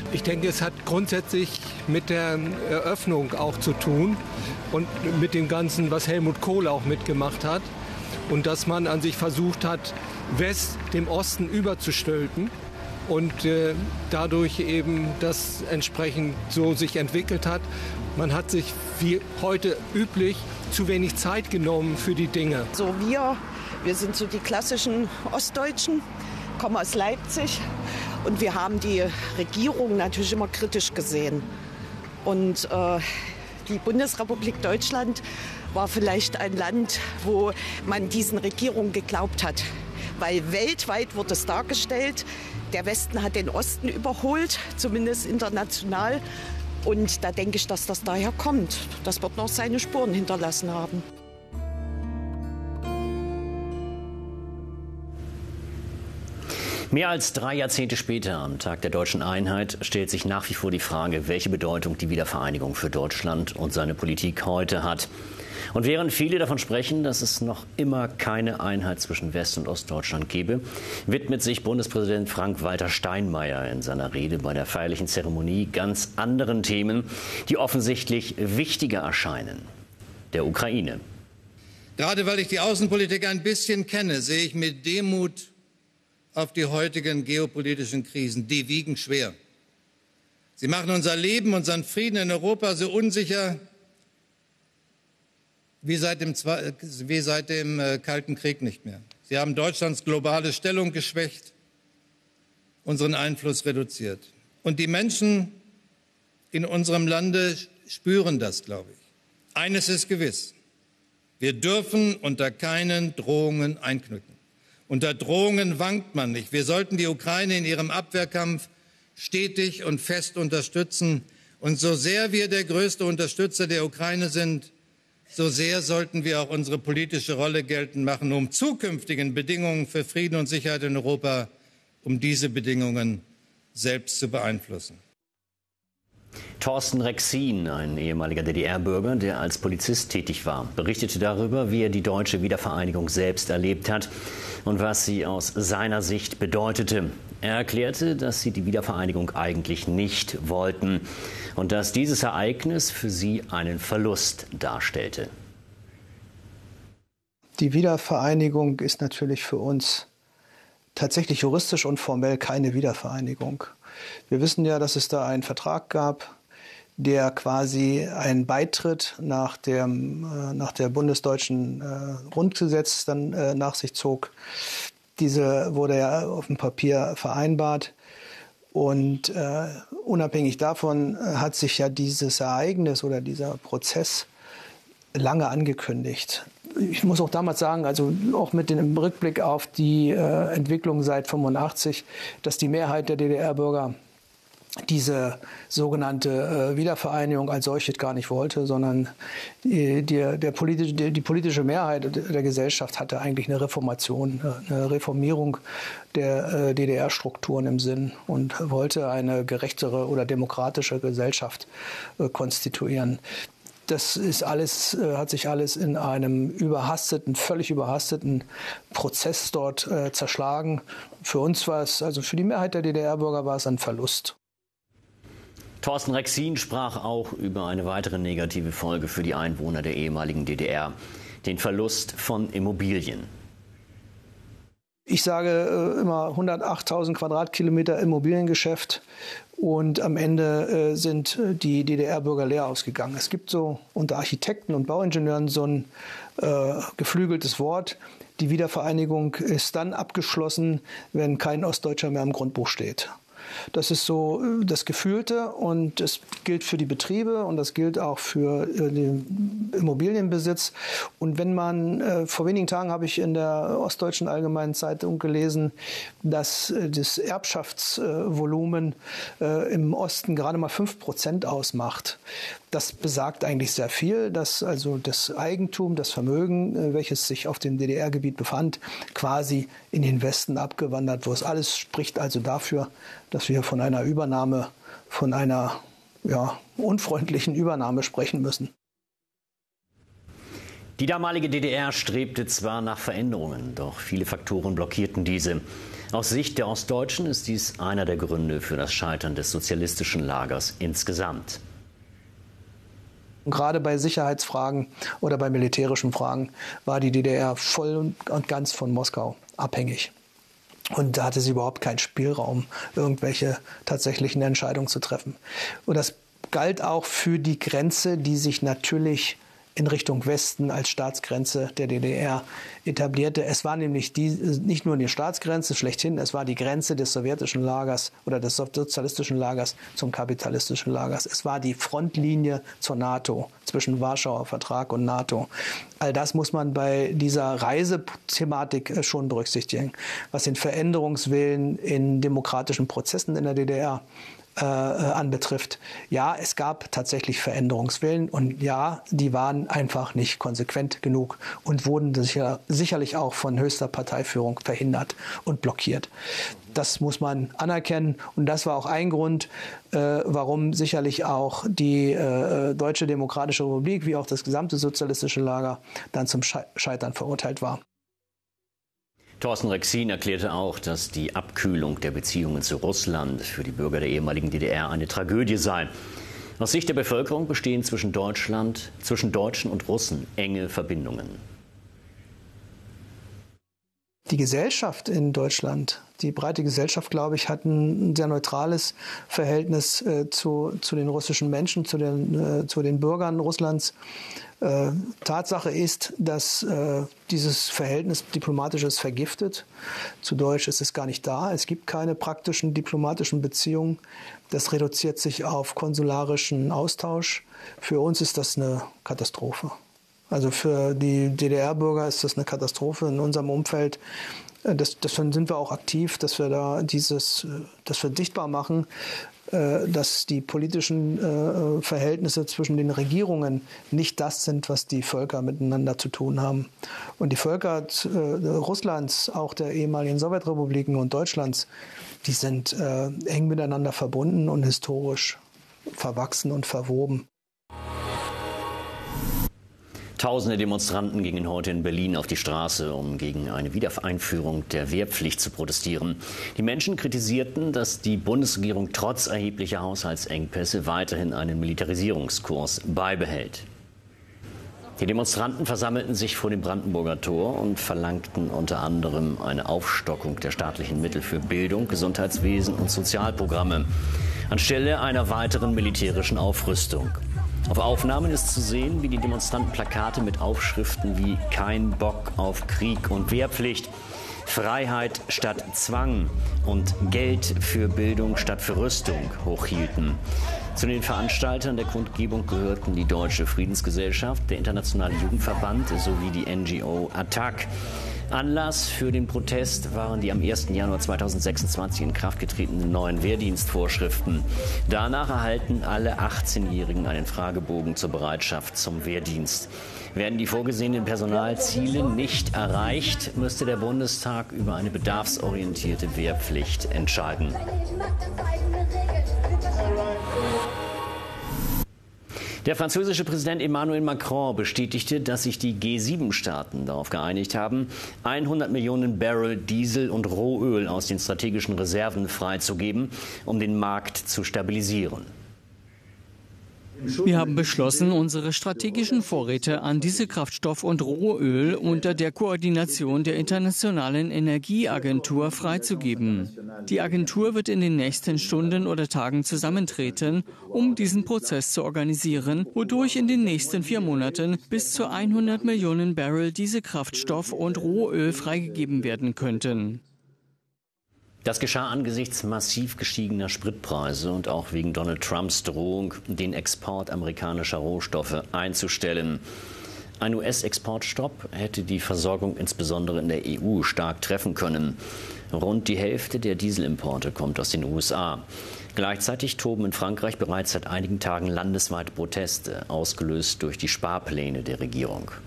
Ich denke, es hat grundsätzlich mit der Eröffnung auch zu tun und mit dem Ganzen, was Helmut Kohl auch mitgemacht hat. Und dass man an sich versucht hat, West dem Osten überzustülpen und dadurch eben das entsprechend so sich entwickelt hat. Man hat sich, wie heute üblich, zu wenig Zeit genommen für die Dinge. So wir sind so die klassischen Ostdeutschen, kommen aus Leipzig und wir haben die Regierung natürlich immer kritisch gesehen. Und die Bundesrepublik Deutschland war vielleicht ein Land, wo man diesen Regierungen geglaubt hat. Weil weltweit wurde es dargestellt, der Westen hat den Osten überholt, zumindest international. Und da denke ich, dass das daher kommt. Das wird noch seine Spuren hinterlassen haben. Mehr als 3 Jahrzehnte später, am Tag der deutschen Einheit, stellt sich nach wie vor die Frage, welche Bedeutung die Wiedervereinigung für Deutschland und seine Politik heute hat. Und während viele davon sprechen, dass es noch immer keine Einheit zwischen West- und Ostdeutschland gebe, widmet sich Bundespräsident Frank-Walter Steinmeier in seiner Rede bei der feierlichen Zeremonie ganz anderen Themen, die offensichtlich wichtiger erscheinen: der Ukraine. Gerade weil ich die Außenpolitik ein bisschen kenne, sehe ich mit Demut auf die heutigen geopolitischen Krisen. Die wiegen schwer. Sie machen unser Leben, unseren Frieden in Europa so unsicher wie seit dem Kalten Krieg nicht mehr. Sie haben Deutschlands globale Stellung geschwächt, unseren Einfluss reduziert. Und die Menschen in unserem Lande spüren das, glaube ich. Eines ist gewiss: Wir dürfen unter keinen Drohungen einknicken. Unter Drohungen wankt man nicht. Wir sollten die Ukraine in ihrem Abwehrkampf stetig und fest unterstützen. Und so sehr wir der größte Unterstützer der Ukraine sind, so sehr sollten wir auch unsere politische Rolle geltend machen, um zukünftigen Bedingungen für Frieden und Sicherheit in Europa, um diese Bedingungen selbst zu beeinflussen. Thorsten Rexin, ein ehemaliger DDR-Bürger, der als Polizist tätig war, berichtete darüber, wie er die deutsche Wiedervereinigung selbst erlebt hat und was sie aus seiner Sicht bedeutete. Er erklärte, dass sie die Wiedervereinigung eigentlich nicht wollten und dass dieses Ereignis für sie einen Verlust darstellte. Die Wiedervereinigung ist natürlich für uns tatsächlich juristisch und formell keine Wiedervereinigung. Wir wissen ja, dass es da einen Vertrag gab, der quasi einen Beitritt nach der bundesdeutschen Grundgesetz dann nach sich zog. Diese wurde ja auf dem Papier vereinbart. Und unabhängig davon hat sich ja dieses Ereignis oder dieser Prozess lange angekündigt. Ich muss auch damals sagen, also auch mit dem Rückblick auf die Entwicklung seit 1985, dass die Mehrheit der DDR-Bürger diese sogenannte Wiedervereinigung als solche gar nicht wollte, sondern die politische Mehrheit der Gesellschaft hatte eigentlich eine Reformation, eine Reformierung der DDR-Strukturen im Sinn und wollte eine gerechtere oder demokratische Gesellschaft konstituieren. Das ist alles, hat sich alles in einem völlig überhasteten Prozess dort zerschlagen. Für uns war es, also für die Mehrheit der DDR-Bürger war es ein Verlust. Thorsten Rexin sprach auch über eine weitere negative Folge für die Einwohner der ehemaligen DDR: den Verlust von Immobilien. Ich sage immer 108.000 Quadratkilometer Immobiliengeschäft und am Ende sind die DDR-Bürger leer ausgegangen. Es gibt so unter Architekten und Bauingenieuren so ein geflügeltes Wort: Die Wiedervereinigung ist dann abgeschlossen, wenn kein Ostdeutscher mehr im Grundbuch steht. Das ist so das Gefühlte und das gilt für die Betriebe und das gilt auch für den Immobilienbesitz. Und wenn man, vor wenigen Tagen habe ich in der Ostdeutschen Allgemeinen Zeitung gelesen, dass das Erbschaftsvolumen im Osten gerade mal 5% ausmacht. Das besagt eigentlich sehr viel, dass also das Eigentum, das Vermögen, welches sich auf dem DDR-Gebiet befand, quasi in den Westen abgewandert wurde. Alles spricht also dafür, dass wir von einer Übernahme, von einer unfreundlichen Übernahme sprechen müssen. Die damalige DDR strebte zwar nach Veränderungen, doch viele Faktoren blockierten diese. Aus Sicht der Ostdeutschen ist dies einer der Gründe für das Scheitern des sozialistischen Lagers insgesamt. Gerade bei Sicherheitsfragen oder bei militärischen Fragen war die DDR voll und ganz von Moskau abhängig. Und da hatte sie überhaupt keinen Spielraum, irgendwelche tatsächlichen Entscheidungen zu treffen. Und das galt auch für die Grenze, die sich natürlich in Richtung Westen als Staatsgrenze der DDR etablierte. Es war nämlich nicht nur die Staatsgrenze schlechthin, es war die Grenze des sowjetischen Lagers oder des sozialistischen Lagers zum kapitalistischen Lagers. Es war die Frontlinie zur NATO, zwischen Warschauer Vertrag und NATO. All das muss man bei dieser Reisethematik schon berücksichtigen, was den Veränderungswillen in demokratischen Prozessen in der DDR anbetrifft. Ja, es gab tatsächlich Veränderungswillen und ja, die waren einfach nicht konsequent genug und wurden sicherlich auch von höchster Parteiführung verhindert und blockiert. Das muss man anerkennen und das war auch ein Grund, warum sicherlich auch die Deutsche Demokratische Republik wie auch das gesamte sozialistische Lager dann zum Scheitern verurteilt war. Thorsten Rexin erklärte auch, dass die Abkühlung der Beziehungen zu Russland für die Bürger der ehemaligen DDR eine Tragödie sei. Aus Sicht der Bevölkerung bestehen zwischen Deutschen und Russen enge Verbindungen. Die Gesellschaft in Deutschland, die breite Gesellschaft, glaube ich, hat ein sehr neutrales Verhältnis zu den russischen Menschen, zu den Bürgern Russlands. Tatsache ist, dass dieses Verhältnis diplomatisch ist vergiftet. Zu Deutsch ist es gar nicht da. Es gibt keine praktischen diplomatischen Beziehungen. Das reduziert sich auf konsularischen Austausch. Für uns ist das eine Katastrophe. Also für die DDR-Bürger ist das eine Katastrophe in unserem Umfeld. Deswegen sind wir auch aktiv, dass wir da dass wir sichtbar machen, dass die politischen Verhältnisse zwischen den Regierungen nicht das sind, was die Völker miteinander zu tun haben. Und die Völker Russlands, auch der ehemaligen Sowjetrepubliken und Deutschlands, die sind eng miteinander verbunden und historisch verwachsen und verwoben. Tausende Demonstranten gingen heute in Berlin auf die Straße, um gegen eine Wiedereinführung der Wehrpflicht zu protestieren. Die Menschen kritisierten, dass die Bundesregierung trotz erheblicher Haushaltsengpässe weiterhin einen Militarisierungskurs beibehält. Die Demonstranten versammelten sich vor dem Brandenburger Tor und verlangten unter anderem eine Aufstockung der staatlichen Mittel für Bildung, Gesundheitswesen und Sozialprogramme anstelle einer weiteren militärischen Aufrüstung. Auf Aufnahmen ist zu sehen, wie die Demonstranten Plakate mit Aufschriften wie „Kein Bock auf Krieg und Wehrpflicht", „Freiheit statt Zwang" und „Geld für Bildung statt für Rüstung" hochhielten. Zu den Veranstaltern der Kundgebung gehörten die Deutsche Friedensgesellschaft, der Internationale Jugendverband sowie die NGO ATTAC. Anlass für den Protest waren die am 1. Januar 2026 in Kraft getretenen neuen Wehrdienstvorschriften. Danach erhalten alle 18-Jährigen einen Fragebogen zur Bereitschaft zum Wehrdienst. Werden die vorgesehenen Personalziele nicht erreicht, müsste der Bundestag über eine bedarfsorientierte Wehrpflicht entscheiden. Der französische Präsident Emmanuel Macron bestätigte, dass sich die G7-Staaten darauf geeinigt haben, 100 Millionen Barrel Diesel und Rohöl aus den strategischen Reserven freizugeben, um den Markt zu stabilisieren. Wir haben beschlossen, unsere strategischen Vorräte an Dieselkraftstoff und Rohöl unter der Koordination der Internationalen Energieagentur freizugeben. Die Agentur wird in den nächsten Stunden oder Tagen zusammentreten, um diesen Prozess zu organisieren, wodurch in den nächsten 4 Monaten bis zu 100 Millionen Barrel Dieselkraftstoff und Rohöl freigegeben werden könnten. Das geschah angesichts massiv gestiegener Spritpreise und auch wegen Donald Trumps Drohung, den Export amerikanischer Rohstoffe einzustellen. Ein US-Exportstopp hätte die Versorgung insbesondere in der EU stark treffen können. Rund die Hälfte der Dieselimporte kommt aus den USA. Gleichzeitig toben in Frankreich bereits seit einigen Tagen landesweit Proteste, ausgelöst durch die Sparpläne der Regierung.